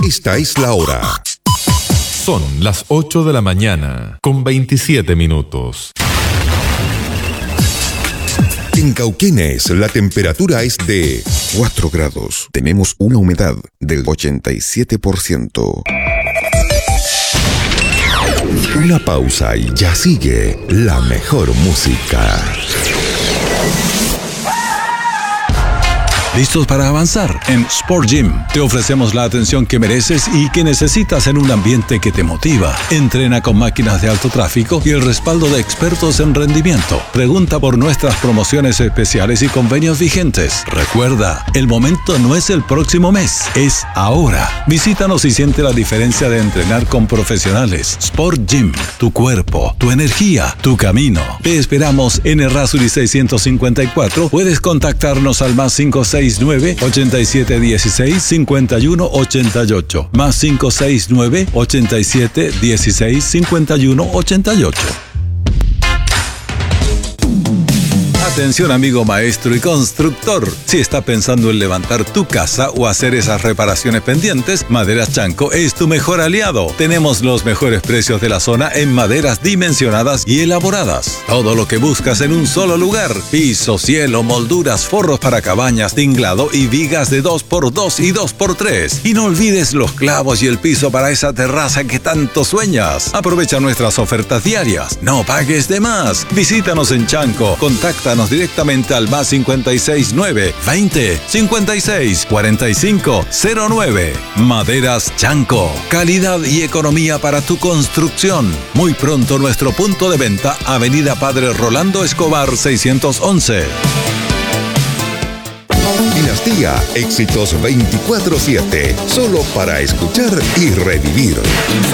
Esta es la hora. Son las 8 de la mañana, con 27 minutos. En Cauquenes, la temperatura es de 4 grados. Tenemos una humedad del 87%. Una pausa y ya sigue la mejor música. ¿Listos para avanzar? En Sport Gym te ofrecemos la atención que mereces y que necesitas en un ambiente que te motiva. Entrena con máquinas de alto tráfico y el respaldo de expertos en rendimiento. Pregunta por nuestras promociones especiales y convenios vigentes. Recuerda, el momento no es el próximo mes, es ahora. Visítanos y siente la diferencia de entrenar con profesionales. Sport Gym, tu cuerpo, tu energía, tu camino. Te esperamos en Errázuriz 654. Puedes contactarnos al más 569-8716-5188. Más 569-8716-5188. Atención amigo maestro y constructor. Si está pensando en levantar tu casa o hacer esas reparaciones pendientes, Maderas Chanco es tu mejor aliado. Tenemos los mejores precios de la zona en maderas dimensionadas y elaboradas. Todo lo que buscas en un solo lugar. Piso, cielo, molduras, forros para cabañas, tinglado y vigas de 2x2 y 2x3. Y no olvides los clavos y el piso para esa terraza que tanto sueñas. Aprovecha nuestras ofertas diarias. No pagues de más. Visítanos en Chanco. Contáctanos directamente al más 569 20 56 45 09. Maderas Chanco. Calidad y economía para tu construcción. Muy pronto nuestro punto de venta, Avenida Padre Rolando Escobar 611. Dinastía, éxitos 24/7. Solo para escuchar y revivir.